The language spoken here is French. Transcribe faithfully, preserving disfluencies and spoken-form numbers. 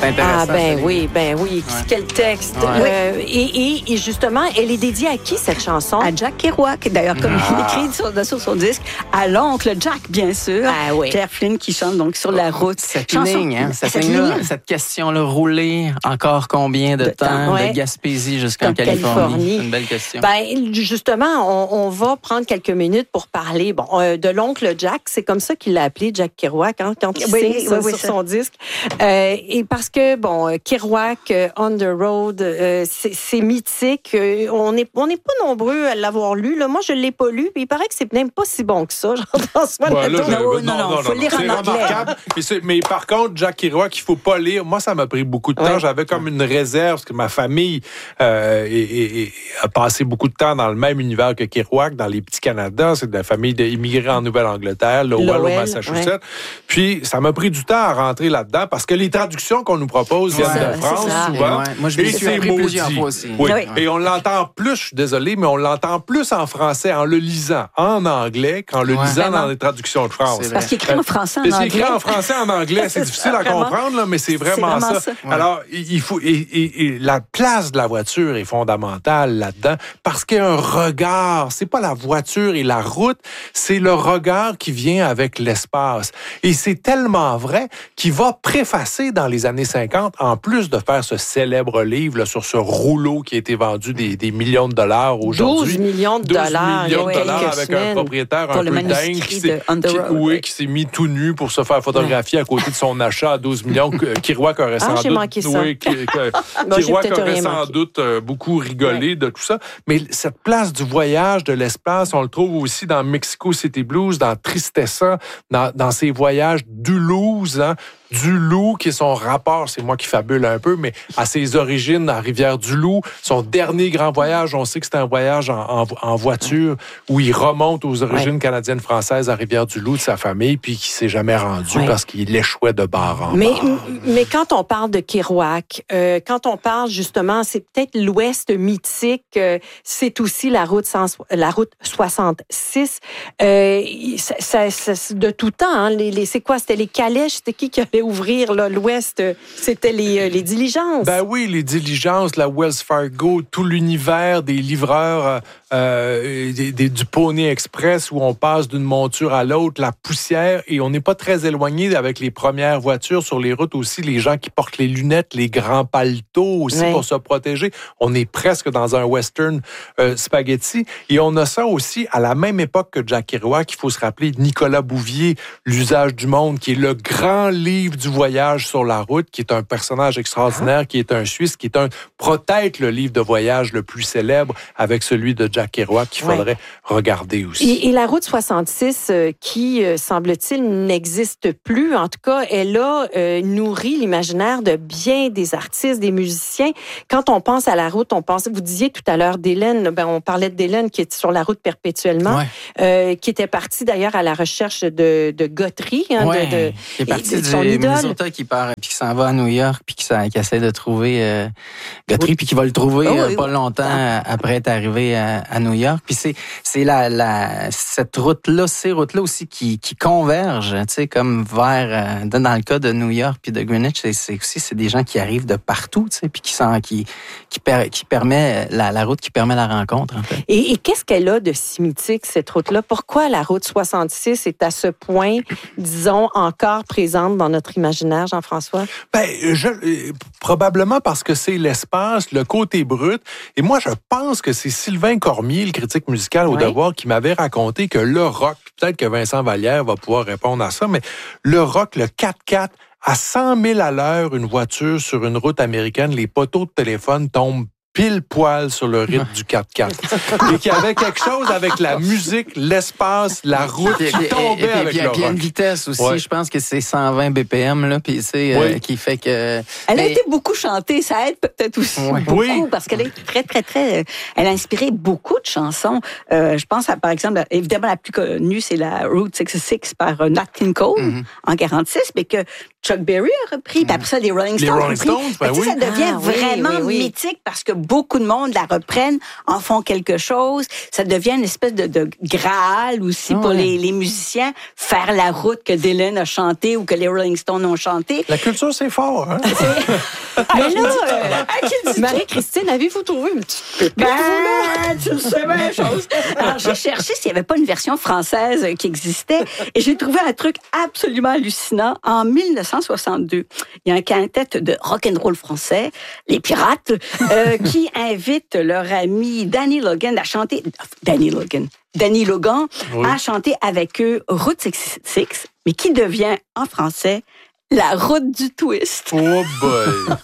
intéressant. Ah ben oui, ben oui. Ouais. Quel texte. Ouais. Euh, et, et, et justement, elle est dédiée à qui, cette chanson? À Jack Kerouac, d'ailleurs, comme il écrit sur, sur son disque, à l'oncle Jack, bien sûr. Ah oui. Claire Flynn qui chante donc sur la route. Cette Chanson- ligne, hein, cette, cette ligne-là, ligne. cette question-là, rouler encore combien de, De temps, temps, ouais. de Gaspésie jusqu'en En Californie? Californie. C'est une belle question. Ben, justement, on, on va prendre quelques minutes pour parler bon, euh, de l'oncle Jack. C'est comme ça qu'il l'a appelé, Jack Kerouac, hein, quand il Oui, signe oui, ça oui, sur ça. son disque. Euh, et parce que, bon, euh, Kerouac, euh, On the Road, euh, c'est, c'est mythique. Euh, on n'est on n'est pas nombreux à l'avoir lu. Là. Moi, je ne l'ai pas lu. Puis il paraît que c'est même pas si bon que ça. Jean-François Ouais, là, Latour. je- Non, non, non, faut lire en c'est anglais. remarquable. Mais, c'est- mais par contre, Jack Kerouac, il faut pas lire. Moi, ça m'a pris beaucoup de temps. Ouais. J'avais comme une réserve parce que ma famille euh, est- est- est- a passé beaucoup de temps dans le même univers que Kerouac, dans les petits Canada. C'est de la famille d'immigrés en Nouvelle-Angleterre, Lowell, au Lowell, Massachusetts. ouais. Puis, ça m'a pris du temps à rentrer là-dedans parce que les traductions qu'on nous propose viennent ça, de France, c'est ça. souvent. Ouais, moi, je me Et suis c'est appris maudit. plusieurs fois aussi. Oui. Oui. Et on l'entend plus, je suis désolé, mais on l'entend plus en français en le lisant en anglais qu'en le Ouais. lisant dans Vraiment. les traductions de France. C'est vrai. Parce qu'il écrit en français, en Mais c'est anglais. écrit en français, en anglais, c'est difficile à Vraiment. comprendre, là, mais c'est vraiment, vraiment ça. ça. Ouais. Alors, il faut et, et- et la place de la voiture est fondamentale là-dedans parce qu'il y a un regard. C'est pas la voiture et la route, c'est le regard qui vient avec l'espace. Et c'est tellement vrai qu'il va préfacer dans les années cinquante, en plus de faire ce célèbre livre là, sur ce rouleau qui a été vendu des, des millions de dollars aujourd'hui. douze millions de douze dollars. millions de il y a dollars quelques avec semaines. un propriétaire Pour un le peu dingue manuscrit qui s'est, de On the qui- Road, oui, oui. qui s'est mis tout nu pour se faire photographier à côté de son achat à douze millions. Que- Kerouac aurait Ah, sans j'ai doute, manqué ça. oui, que- que- Bon, j'ai Kerouac peut-être aurait rien sans manqué. doute euh, beaucoup rigolé de tout ça. Mais cette place du voyage, de l'espace, on le trouve aussi dans Mexico City Blues, dans Tristessa, dans, dans ses voyages d'Uluz, hein, du Loup, qui est son rapport, c'est moi qui fabule un peu, mais à ses origines à Rivière-du-Loup, son dernier grand voyage, on sait que c'est un voyage en, en, en voiture où il remonte aux origines Ouais. canadiennes-françaises à Rivière-du-Loup de sa famille, puis qui s'est jamais rendu Ouais. parce qu'il échouait de bar en Mais, bar. mais quand on parle de Kerouac, euh, quand on parle justement, c'est peut-être l'Ouest mythique, euh, c'est aussi la route, cent, la route soixante-six. Euh, ça, ça, ça, de tout temps, hein, les, les, c'est quoi? C'était les calèches? C'était qui qui allait ouvrir là, l'Ouest? C'était les, euh, les diligences. Ben oui, les diligences, la Wells Fargo, tout l'univers des livreurs euh, euh, des, des- du Pony Express où on passe d'une monture à l'autre, la poussière, et on n'est pas très éloigné avec les premières voitures sur les routes aussi, les gens qui portent les lunettes, les grands paletots aussi Ouais. pour se protéger. On est presque dans un western euh, spaghetti. Et on a ça aussi à la même époque que Jack Kerouac. Il faut se rappeler Nicolas Bouvier, L'usage du monde, qui est le grand livre du voyage sur la route, qui est un personnage extraordinaire, ah. qui est un Suisse, qui est un peut-être le livre de voyage le plus célèbre avec celui de Jack Kerouac qu'il Ouais. faudrait regarder aussi. Et, et la route soixante-six, euh, qui, euh, semble-t-il, n'existe plus, en tout cas, elle a euh, nourri l'imaginaire de bien des artistes, des musiciens. Quand on pense à la route, on pense, vous disiez tout à l'heure d'Hélène, ben, on parlait d'Hélène qui est sur la route perpétuellement, Ouais. euh, qui était partie d'ailleurs à la recherche de, de Guthrie, hein, Ouais. de, de, Il est parti de du son idole. Minnesota qui part puis qui s'en va à New York puis qui, s'en- qui essaie de trouver euh, Guthrie Oui. puis qui va le trouver Oh, euh, oui, pas oui. longtemps euh, après être arrivé à, à New York. Puis c'est c'est la, la cette route là, ces routes là aussi qui qui convergent, tu sais, comme vers euh, dans le cas de New York puis de Greenwich, c'est, c'est aussi c'est des gens qui arrivent de partout, tu sais, puis qui sont qui qui, per, qui permet la, la route qui permet la rencontre en fait. Et, et qu'est-ce qu'elle a de si mythique, cette route-là? Pourquoi la route soixante-six est à ce point, disons, encore présente dans notre imaginaire, Jean-François? Ben, je, euh, probablement parce que c'est l'espace, le côté brut. Et moi, je pense que c'est Sylvain Cormier, le critique musical au Ouais. Devoir, qui m'avait raconté que le rock, peut-être que Vincent Vallière va pouvoir répondre à ça, mais le rock, le quatre-quatre, à cent mille à l'heure, une voiture sur une route américaine, les poteaux de téléphone tombent pile poil sur le rythme du quatre-quatre. Et qu'il y avait quelque chose avec la musique, l'espace, la route Et qui puis, tombait et puis, avec puis, le puis il y a une rock. vitesse aussi, Ouais. je pense que c'est cent vingt B P M là, puis c'est euh, Oui. qui fait que Elle a mais- été beaucoup chantée, ça aide peut-être aussi Ouais. beaucoup, Oui. parce qu'elle est très, très, très... Elle a inspiré beaucoup de chansons. Euh, je pense, à, par exemple, évidemment, la plus connue, c'est la Route soixante-six par euh, Nat King Cole, Mhm. en quarante-six, mais que Chuck Berry a repris, puis après ça, les Rolling Stones Les Rolling ont repris. Stones, ben Fait que, tu sais, oui. ça devient Ah, oui, vraiment oui, oui. mythique parce que beaucoup de monde la reprennent, en font quelque chose. Ça devient une espèce de, de graal aussi Ah, pour ouais. les, les musiciens, faire la route que Dylan a chanté ou que les Rolling Stones ont chanté. La culture, c'est fort, hein? Mais là, euh, Marie-Christine, avez-vous trouvé une petite pépite? Ben, tu le sais bien, chose. Alors, j'ai cherché s'il n'y avait pas une version française qui existait et j'ai trouvé un truc absolument hallucinant. En dix-neuf cent soixante-deux, il y a un quintet de rock'n'roll français, les Pirates, euh, qui invite leur ami Danny Logan à chanter... Danny Logan. Danny Logan Oui. a chanté avec eux Route soixante-six, mais qui devient en français La route du twist. Oh boy!